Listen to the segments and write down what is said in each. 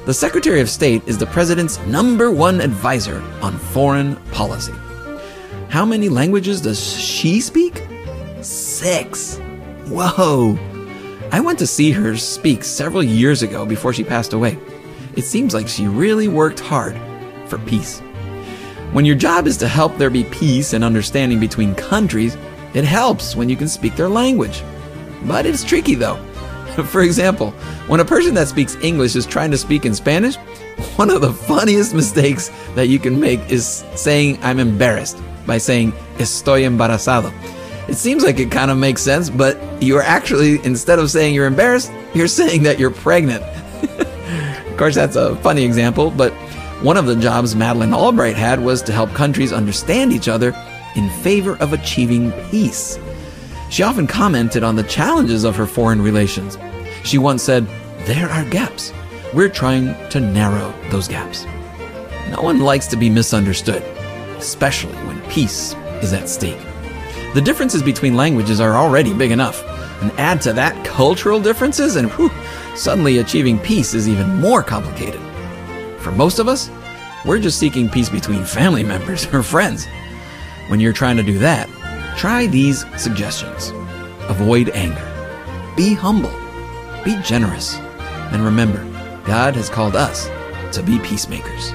The Secretary of State is the president's #1 advisor on foreign policy. How many languages does she speak? 6. Whoa! I went to see her speak several years ago before she passed away. It seems like she really worked hard for peace. When your job is to help there be peace and understanding between countries, it helps when you can speak their language. But it's tricky though. For example, when a person that speaks English is trying to speak in Spanish, one of the funniest mistakes that you can make is saying I'm embarrassed by saying estoy embarazado. It seems like it kind of makes sense, but you're actually, instead of saying you're embarrassed, you're saying that you're pregnant. Of course, that's a funny example, but one of the jobs Madeleine Albright had was to help countries understand each other in favor of achieving peace. She often commented on the challenges of her foreign relations. She once said, "There are gaps. We're trying to narrow those gaps." No one likes to be misunderstood, especially when peace is at stake. The differences between languages are already big enough, and add to that cultural differences, and suddenly achieving peace is even more complicated. For most of us, we're just seeking peace between family members or friends. When you're trying to do that, try these suggestions. Avoid anger. Be humble. Be generous. And remember, God has called us to be peacemakers.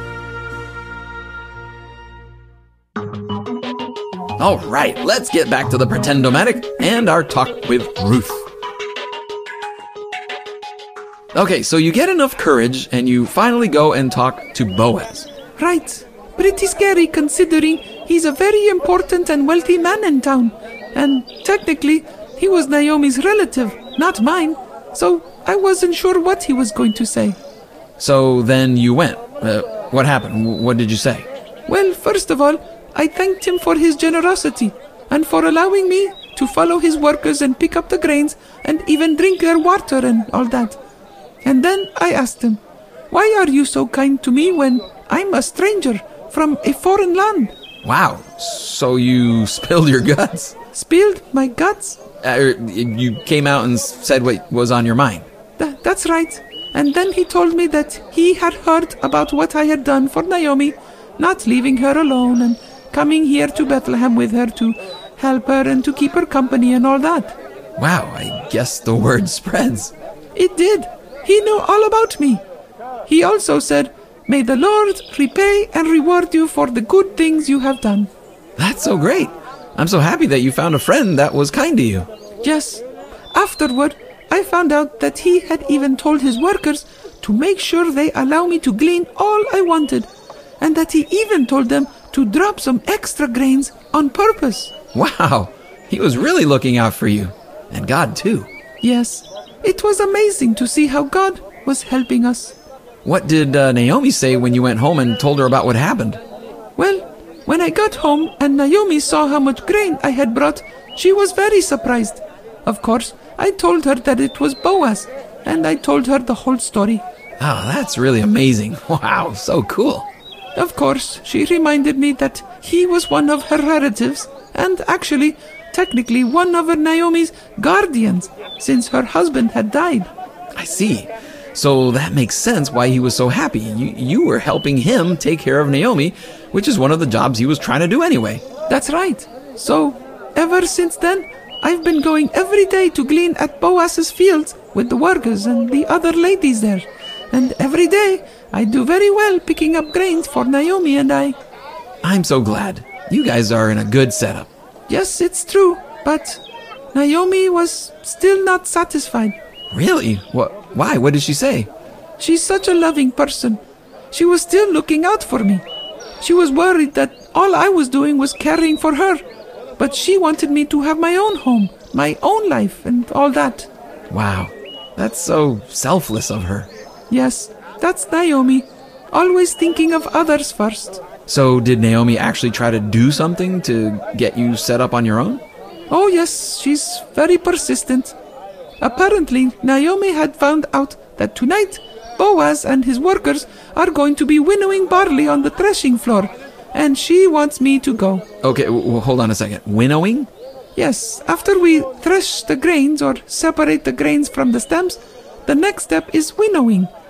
All right, let's get back to the Pretend-O-Matic and our talk with Ruth. Okay, so you get enough courage and you finally go and talk to Boaz. Right. Pretty scary considering he's a very important and wealthy man in town. And technically, he was Naomi's relative, not mine. So I wasn't sure what he was going to say. So then you went. What happened? What did you say? Well, first of all, I thanked him for his generosity and for allowing me to follow his workers and pick up the grains and even drink their water and all that. And then I asked him, "Why are you so kind to me when I'm a stranger from a foreign land?" Wow, so you spilled your guts? Spilled my guts? You came out and said what was on your mind. That's right. And then he told me that he had heard about what I had done for Naomi, not leaving her alone and coming here to Bethlehem with her to help her and to keep her company and all that. Wow, I guess the word spreads. It did. He knew all about me. He also said, "May the Lord repay and reward you for the good things you have done." That's so great. I'm so happy that you found a friend that was kind to you. Yes. Afterward, I found out that he had even told his workers to make sure they allow me to glean all I wanted, and that he even told them to drop some extra grains on purpose. Wow, he was really looking out for you. And God too. Yes, it was amazing to see how God was helping us. What did Naomi say when you went home and told her about what happened? Well, when I got home and Naomi saw how much grain I had brought, she was very surprised. Of course, I told her that it was Boaz, and I told her the whole story. Oh, that's really amazing. Wow, so cool. Of course, she reminded me that he was one of her relatives, and actually, technically one of Naomi's guardians, since her husband had died. I see. So that makes sense why he was so happy. You were helping him take care of Naomi, which is one of the jobs he was trying to do anyway. That's right. So, ever since then, I've been going every day to glean at Boaz's fields with the workers and the other ladies there. And every day, I do very well picking up grains for Naomi and I. I'm so glad. You guys are in a good setup. Yes, it's true, but Naomi was still not satisfied. Really? Why? What did she say? She's such a loving person. She was still looking out for me. She was worried that all I was doing was caring for her. But she wanted me to have my own home, my own life, and all that. Wow, that's so selfless of her. Yes, that's Naomi, always thinking of others first. So did Naomi actually try to do something to get you set up on your own? Oh yes, she's very persistent. Apparently, Naomi had found out that tonight, Boaz and his workers are going to be winnowing barley on the threshing floor, and she wants me to go. Okay, hold on a second. Winnowing? Yes, after we thresh the grains or separate the grains from the stems, the next step is winnowing,